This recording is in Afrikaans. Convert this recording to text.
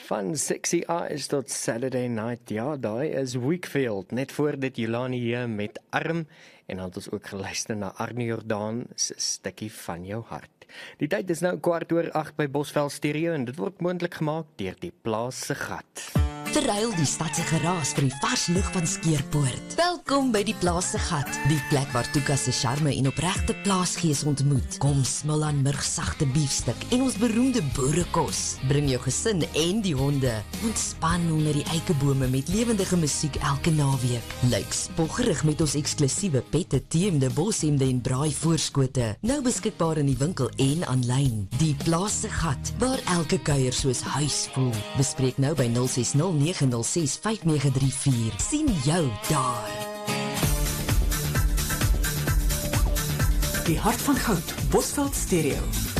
Van Sexy Eyes tot Saturday Night, ja, daai is Wakefield, net voor dit Jolani hier met Arm, en dan het ons ook geluister na Arnie Jordaan se stukkie van jou hart. Die tyd is nou 7:15 by Bosveld Stereo, en dit word moontlik gemaak deur die Plaas se Gat. Verruil die stad se geraas vir die vars lug van Skeerpoort. Welkom by die Plaas se Gat, die plek waar Tuka se charme en opregte plaasgees ontmoet. Kom smil aan murgsagte biefstuk en ons beroemde boerekos. Bring jou gesin en die honde. Ontspan onder die eikebome met lewendige musiek elke naweek. Lyk spoggerig met ons eksklusiewe pette, teemde, boshemde en braai voorskote. Nou beskikbaar in die winkel en aanlyn. Die Plaas se Gat, waar elke kuier soos huis voel. Bespreek nou by 060 906 5934. Sien jou daar. Die hart van goud, Bosveld Stereo.